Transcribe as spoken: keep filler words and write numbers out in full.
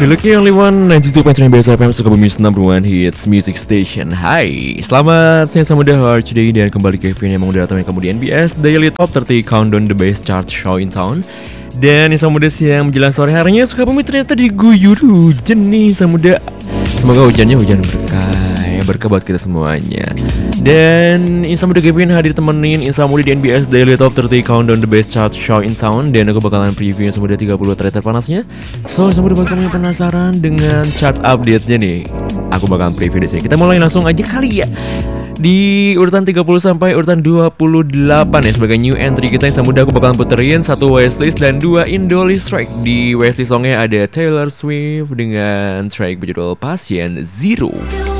feel like the only one ninety two point three B S F M Sukabumi's number one hits music station. Hai, selamat siang sama The Heart Today. Dan kembali ke Kevin yang udah datang kamu di N B S Daily Top tiga puluh Countdown the Best Chart Show in Town. Dan yang sama muda siang menjelang sore harinya Sukabumi ternyata diguyur hujan nih sama muda. Semoga hujannya hujan berkah, ya berkah buat kita semuanya. Dan Insa Muda Kevin hadir temenin Insa Muda di N B S Daily Top tiga puluh Countdown the Best Chart Show in Town. Dan aku bakalan preview Insa Muda tiga puluh track terpanasnya. So Insa Muda buat kamu yang penasaran dengan chart update-nya nih, aku bakalan preview di sini. Kita mulai langsung aja kali ya. Di urutan tiga puluh sampai urutan dua puluh delapan ya, sebagai new entry kita Insa Muda aku bakalan puterin satu wishlist dan dua Indolist track. Di wishlist songnya ada Taylor Swift dengan track berjudul Patient Zero.